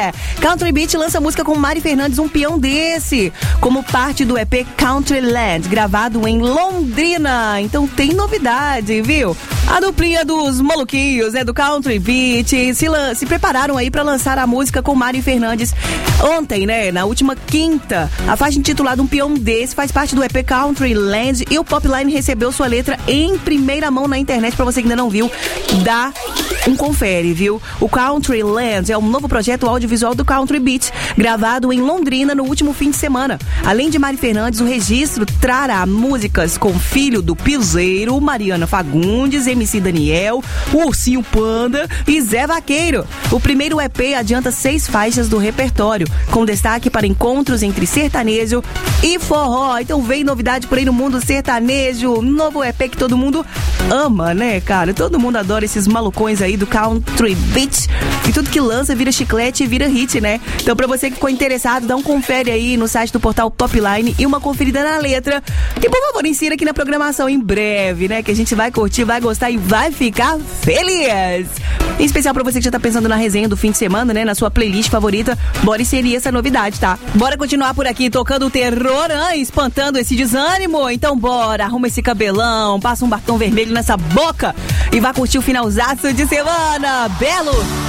Country Beat lança música com Mari Fernandes, um peão desse, como parte do EP Countryland, gravado em Londrina. Então tem novidade, viu? A duplinha dos maluquinhos, né, do Country Beat, se prepararam aí pra lançar a música com Mari Fernandes ontem, né, na última quinta. A faixa intitulada Um Peão Desse faz parte do EP Countryland e o Popline recebeu sua letra em primeira mão na internet. Pra você que ainda não viu, dá um confere, viu? O Countryland é um novo projeto audiovisual do Country Beat, gravado em Londrina no último fim de semana. Além de Mari Fernandes, o registro trará músicas com Filho do Piseiro, Mariana Fagundes, MC Daniel, o Ursinho Panda e Zé Vaqueiro. O primeiro EP adianta 6 faixas do repertório, com destaque para encontros entre sertanejo e forró. Então vem novidade por aí no mundo sertanejo, novo EP que todo mundo ama, né, cara? Todo mundo adora esses malucões aí do Country Beat, e tudo que lança vira chiclete e vira hit, né? Então pra você que ficou interessado, dá um confere aí no site do portal Popline e uma conferida na letra. E por favor, insira aqui na programação em breve, né? Que a gente vai curtir, vai gostar e vai ficar feliz. Em especial pra você que já tá pensando na resenha do fim de semana, né? Na sua playlist favorita, bora inserir essa novidade, tá? Bora continuar por aqui tocando o terror, espantando esse desânimo. Então bora, arruma esse cabelão, passa um batom vermelho nessa boca e vai curtir o finalzaço de semana. Belo!